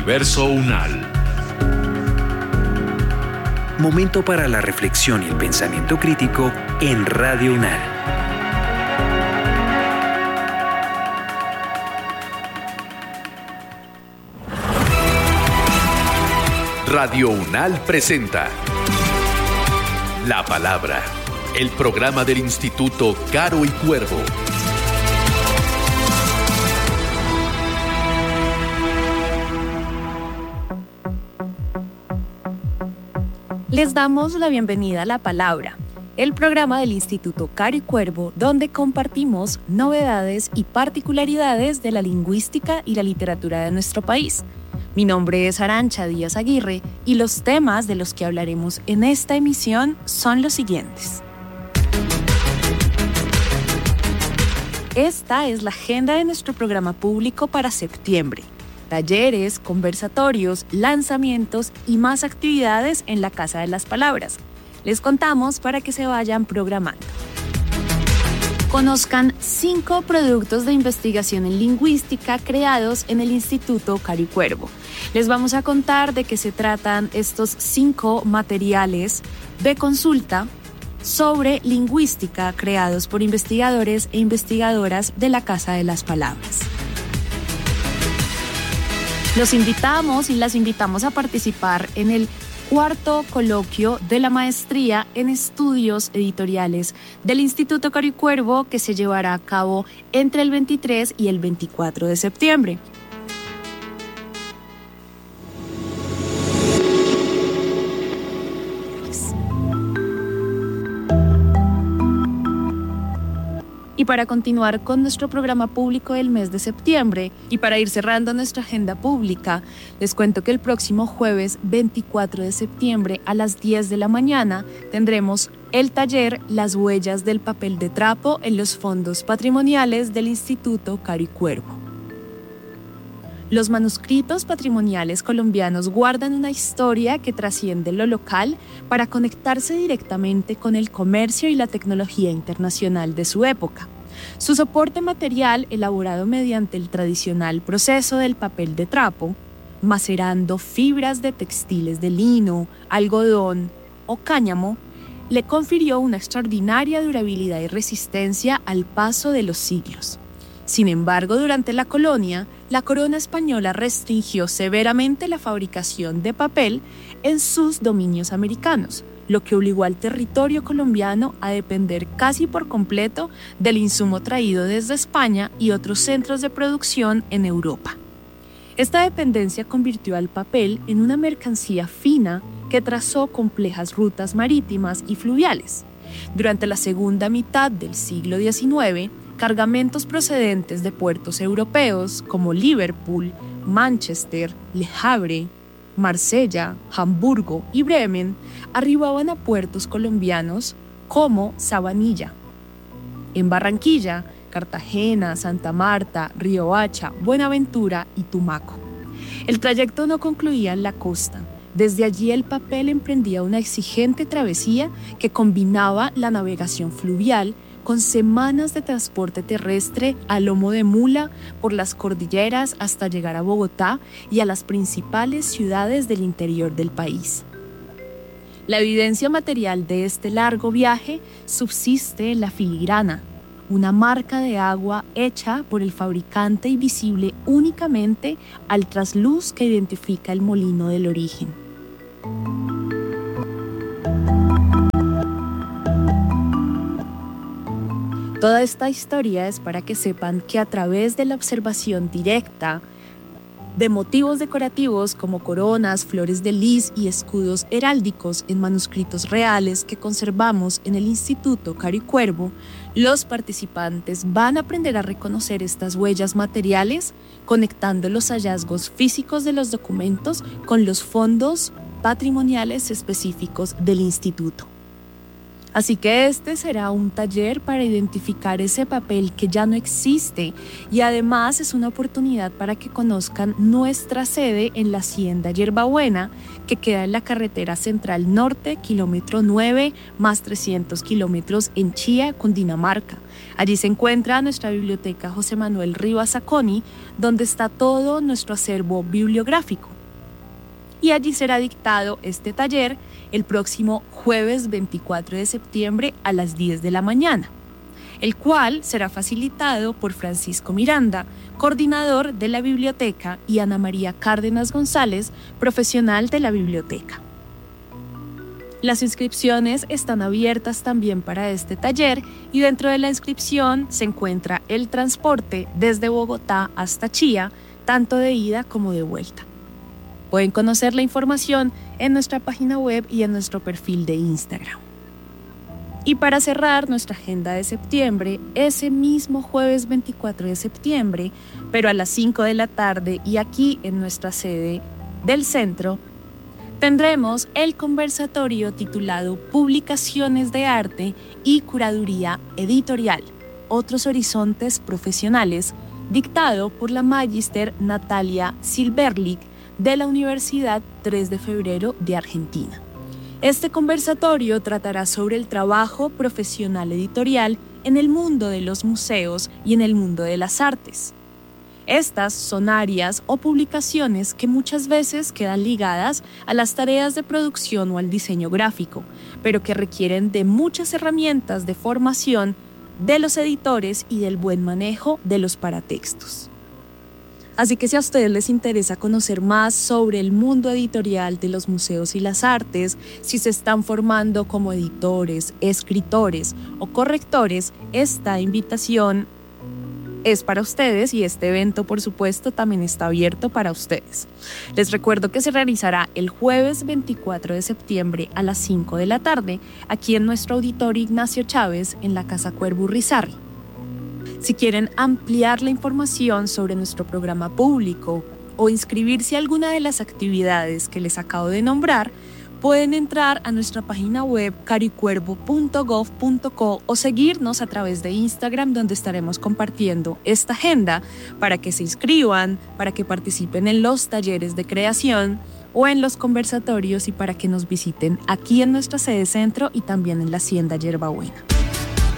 Universo UNAL. Momento para la reflexión y el pensamiento crítico en Radio UNAL. Radio UNAL presenta La Palabra, el programa del Instituto Caro y Cuervo. Les damos la bienvenida a La Palabra, el programa del Instituto Caro y Cuervo, donde compartimos novedades y particularidades de la lingüística y la literatura de nuestro país. Mi nombre es Arantxa Díaz Aguirre y los temas de los que hablaremos en esta emisión son los siguientes. Esta es la agenda de nuestro programa público para septiembre. Talleres, conversatorios, lanzamientos y más actividades en la Casa de las Palabras. Les contamos para que se vayan programando. Conozcan 5 productos de investigación en lingüística creados en el Instituto Caro y Cuervo. Les vamos a contar de qué se tratan estos 5 materiales de consulta sobre lingüística creados por investigadores e investigadoras de la Casa de las Palabras. Los invitamos y las invitamos a participar en el 4º coloquio de la Maestría en Estudios Editoriales del Instituto Caro y Cuervo, que se llevará a cabo entre el 23 y el 24 de septiembre. Y para continuar con nuestro programa público del mes de septiembre y para ir cerrando nuestra agenda pública, les cuento que el próximo jueves 24 de septiembre a las 10 de la mañana tendremos el taller Las huellas del papel de trapo en los fondos patrimoniales del Instituto Caro y Cuervo. Los manuscritos patrimoniales colombianos guardan una historia que trasciende lo local para conectarse directamente con el comercio y la tecnología internacional de su época. Su soporte material, elaborado mediante el tradicional proceso del papel de trapo, macerando fibras de textiles de lino, algodón o cáñamo, le confirió una extraordinaria durabilidad y resistencia al paso de los siglos. Sin embargo, durante la colonia, la corona española restringió severamente la fabricación de papel en sus dominios americanos, lo que obligó al territorio colombiano a depender casi por completo del insumo traído desde España y otros centros de producción en Europa. Esta dependencia convirtió al papel en una mercancía fina que trazó complejas rutas marítimas y fluviales. Durante la segunda mitad del siglo XIX, cargamentos procedentes de puertos europeos como Liverpool, Manchester, Le Havre, Marsella, Hamburgo y Bremen arribaban a puertos colombianos como Sabanilla. En Barranquilla, Cartagena, Santa Marta, Riohacha, Buenaventura y Tumaco. El trayecto no concluía en la costa. Desde allí el papel emprendía una exigente travesía que combinaba la navegación fluvial con semanas de transporte terrestre a lomo de mula por las cordilleras hasta llegar a Bogotá y a las principales ciudades del interior del país. La evidencia material de este largo viaje subsiste en la filigrana, una marca de agua hecha por el fabricante y visible únicamente al trasluz que identifica el molino del origen. Toda esta historia es para que sepan que a través de la observación directa de motivos decorativos como coronas, flores de lis y escudos heráldicos en manuscritos reales que conservamos en el Instituto Caro y Cuervo, los participantes van a aprender a reconocer estas huellas materiales, conectando los hallazgos físicos de los documentos con los fondos patrimoniales específicos del instituto. Así que este será un taller para identificar ese papel que ya no existe y además es una oportunidad para que conozcan nuestra sede en la Hacienda Yerbabuena, que queda en la carretera central norte, kilómetro 9 más 300 kilómetros en Chía, Cundinamarca. Allí se encuentra nuestra biblioteca José Manuel Rivas Zacconi, donde está todo nuestro acervo bibliográfico. y allí será dictado este taller el próximo jueves 24 de septiembre a las 10 de la mañana, el cual será facilitado por Francisco Miranda, coordinador de la biblioteca, y Ana María Cárdenas González, profesional de la biblioteca. Las inscripciones están abiertas también para este taller y dentro de la inscripción se encuentra el transporte desde Bogotá hasta Chía, tanto de ida como de vuelta. Pueden conocer la información en nuestra página web y en nuestro perfil de Instagram. Y para cerrar nuestra agenda de septiembre, ese mismo jueves 24 de septiembre, pero a las 5 de la tarde y aquí en nuestra sede del centro, tendremos el conversatorio titulado Publicaciones de Arte y Curaduría Editorial, Otros Horizontes Profesionales, dictado por la magíster Natalia Silberlich de la Universidad 3 de Febrero de Argentina. Este conversatorio tratará sobre el trabajo profesional editorial en el mundo de los museos y en el mundo de las artes. Estas son áreas o publicaciones que muchas veces quedan ligadas a las tareas de producción o al diseño gráfico, pero que requieren de muchas herramientas de formación de los editores y del buen manejo de los paratextos. Así que si a ustedes les interesa conocer más sobre el mundo editorial de los museos y las artes, si se están formando como editores, escritores o correctores, esta invitación es para ustedes y este evento, por supuesto, también está abierto para ustedes. Les recuerdo que se realizará el jueves 24 de septiembre a las 5 de la tarde, aquí en nuestro auditorio Ignacio Chávez, en la Casa Cuervo Urizarry. Si quieren ampliar la información sobre nuestro programa público o inscribirse a alguna de las actividades que les acabo de nombrar, pueden entrar a nuestra página web caroycuervo.gov.co o seguirnos a través de Instagram, donde estaremos compartiendo esta agenda para que se inscriban, para que participen en los talleres de creación o en los conversatorios y para que nos visiten aquí en nuestra sede centro y también en la Hacienda Yerbabuena.